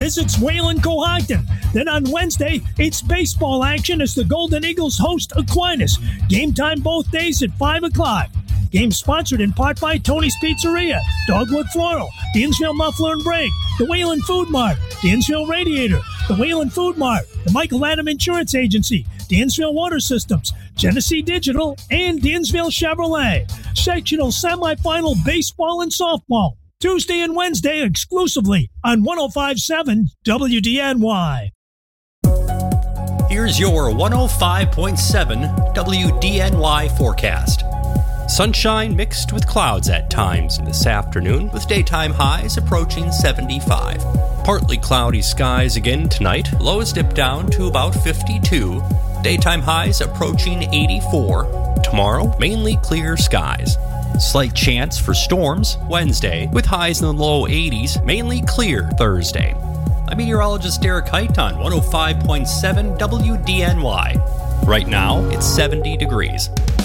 visits Wayland Cohocton. Then on Wednesday, it's baseball action as the Golden Eagles host Aquinas. Game time both days at 5 o'clock. Game sponsored in part by Tony's Pizzeria, Dogwood Floral, Dansville Muffler and Brake, the Wayland Food Mart, Dansville Radiator, the Wayland Food Mart, the Michael Adam Insurance Agency, Dansville Water Systems, Genesee Digital, and Dansville Chevrolet. Sectional semifinal baseball and softball, Tuesday and Wednesday exclusively on 105.7 WDNY. Here's your 105.7 WDNY forecast. Sunshine mixed with clouds at times this afternoon, with daytime highs approaching 75. Partly cloudy skies again tonight, lows dip down to about 52. Daytime highs approaching 84. Tomorrow, mainly clear skies. Slight chance for storms Wednesday, with highs in the low 80s, mainly clear Thursday. I'm meteorologist Derek Height on 105.7 WDNY. Right now, it's 70 degrees.